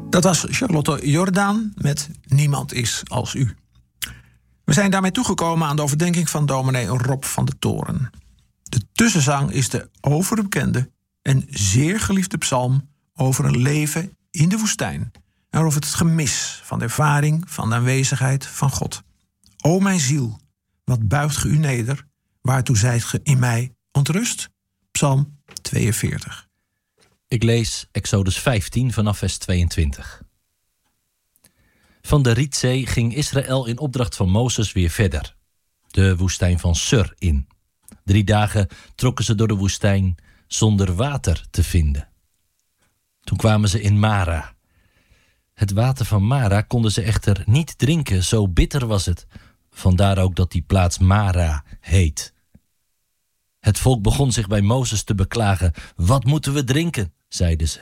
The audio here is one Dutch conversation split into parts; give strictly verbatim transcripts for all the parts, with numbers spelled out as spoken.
Dat was Charlotte Jordaan met Niemand is als u. We zijn daarmee toegekomen aan de overdenking van dominee Rob van de Toren. De tussenzang is de overbekende en zeer geliefde psalm over een leven in de woestijn en over het gemis van de ervaring van de aanwezigheid van God. O mijn ziel, wat buigt ge u neder, waartoe zijt ge in mij ontrust? Psalm tweeënveertig. Ik lees Exodus vijftien vanaf vers tweeëntwintig. Van de Rietzee ging Israël in opdracht van Mozes weer verder, de woestijn van Sur in. Drie dagen trokken ze door de woestijn zonder water te vinden. Toen kwamen ze in Mara. Het water van Mara konden ze echter niet drinken, zo bitter was het. Vandaar ook dat die plaats Mara heet. Het volk begon zich bij Mozes te beklagen. Wat moeten we drinken, zeiden ze.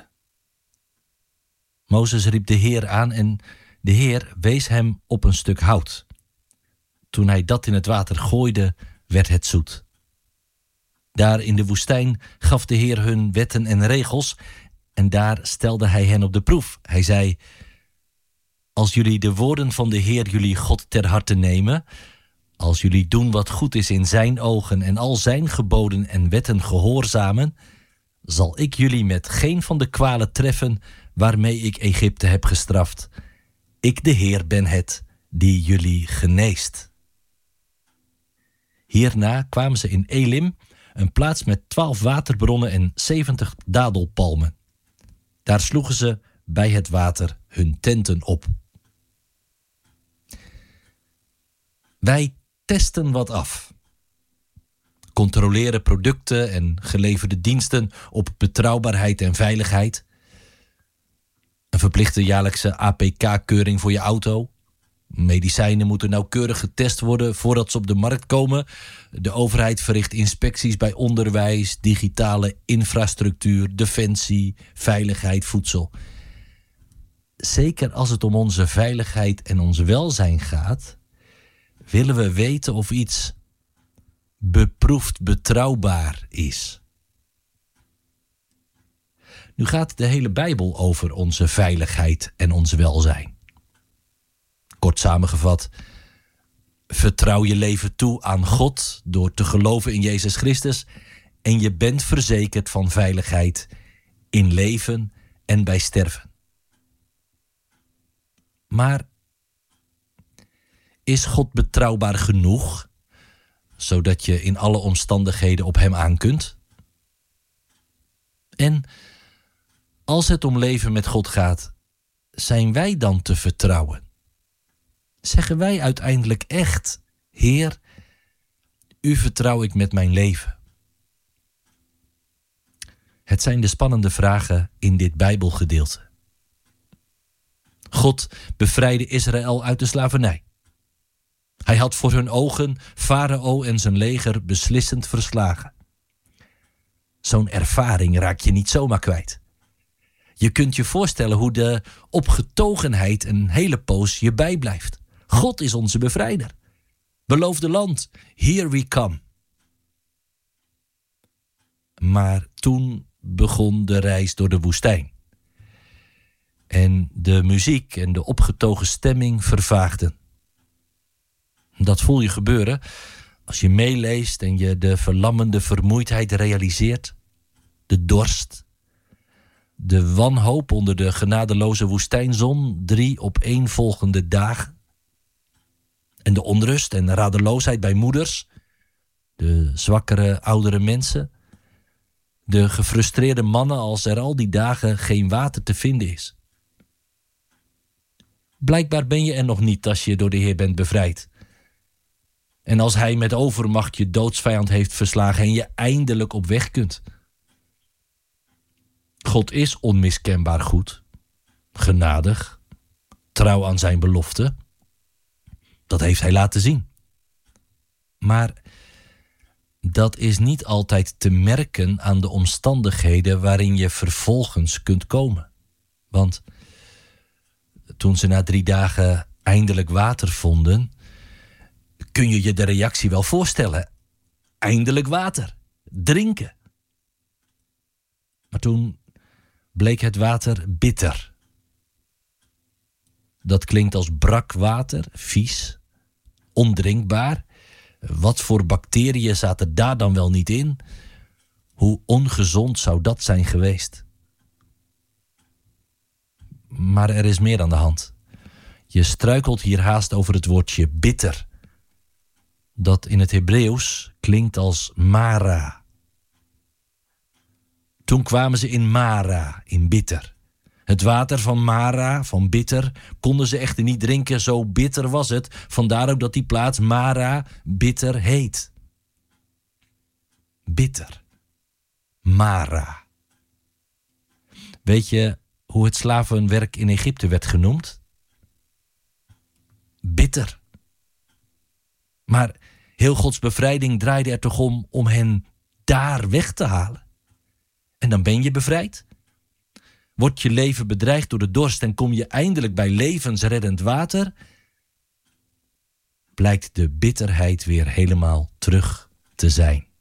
Mozes riep de Heer aan en de Heer wees hem op een stuk hout. Toen hij dat in het water gooide, werd het zoet. Daar in de woestijn gaf de Heer hun wetten en regels en daar stelde hij hen op de proef. Hij zei: als jullie de woorden van de Heer jullie God ter harte nemen, als jullie doen wat goed is in zijn ogen en al zijn geboden en wetten gehoorzamen, zal ik jullie met geen van de kwalen treffen waarmee ik Egypte heb gestraft. Ik de Heer ben het die jullie geneest. Hierna kwamen ze in Elim, een plaats met twaalf waterbronnen en zeventig dadelpalmen. Daar sloegen ze bij het water hun tenten op. Wij testen wat af. Controleren producten en geleverde diensten op betrouwbaarheid en veiligheid. Een verplichte jaarlijkse A P K-keuring voor je auto. Medicijnen moeten nauwkeurig getest worden voordat ze op de markt komen. De overheid verricht inspecties bij onderwijs, digitale infrastructuur, defensie, veiligheid, voedsel. Zeker als het om onze veiligheid en ons welzijn gaat, willen we weten of iets beproefd betrouwbaar is. Nu gaat de hele Bijbel over onze veiligheid en ons welzijn. Kort samengevat, vertrouw je leven toe aan God door te geloven in Jezus Christus en je bent verzekerd van veiligheid in leven en bij sterven. Maar is God betrouwbaar genoeg, zodat je in alle omstandigheden op hem aan kunt? En als het om leven met God gaat, zijn wij dan te vertrouwen? Zeggen wij uiteindelijk echt: Heer, u vertrouw ik met mijn leven? Het zijn de spannende vragen in dit Bijbelgedeelte. God bevrijdde Israël uit de slavernij. Hij had voor hun ogen Farao en zijn leger beslissend verslagen. Zo'n ervaring raak je niet zomaar kwijt. Je kunt je voorstellen hoe de opgetogenheid een hele poos je bijblijft. God is onze bevrijder. Beloofde land, here we come. Maar toen begon de reis door de woestijn. En de muziek en de opgetogen stemming vervaagden. Dat voel je gebeuren als je meeleest en je de verlammende vermoeidheid realiseert. De dorst. De wanhoop onder de genadeloze woestijnzon, drie opeenvolgende dagen. En de onrust en radeloosheid bij moeders, de zwakkere oudere mensen. De gefrustreerde mannen als er al die dagen geen water te vinden is. Blijkbaar ben je er nog niet als je door de Heer bent bevrijd. En als hij met overmacht je doodsvijand heeft verslagen en je eindelijk op weg kunt. God is onmiskenbaar goed, genadig, trouw aan zijn belofte. Dat heeft hij laten zien. Maar dat is niet altijd te merken aan de omstandigheden waarin je vervolgens kunt komen. Want toen ze na drie dagen eindelijk water vonden, kun je je de reactie wel voorstellen. Eindelijk water. Drinken. Maar toen bleek het water bitter. dat klinkt als brak water, vies, ondrinkbaar. Wat voor bacteriën zaten daar dan wel niet in? Hoe ongezond zou dat zijn geweest? Maar er is meer aan de hand. Je struikelt hier haast over het woordje bitter. Dat in het Hebreeuws klinkt als Mara. Toen kwamen ze in Mara, in bitter. Het water van Mara, van bitter, konden ze echter niet drinken, zo bitter was het. Vandaar ook dat die plaats Mara bitter heet. Bitter. Mara. Weet je hoe het slavenwerk in Egypte werd genoemd? Bitter. Maar heel Gods bevrijding draaide er toch om om hen daar weg te halen. En dan ben je bevrijd. Wordt je leven bedreigd door de dorst en kom je eindelijk bij levensreddend water, blijkt de bitterheid weer helemaal terug te zijn.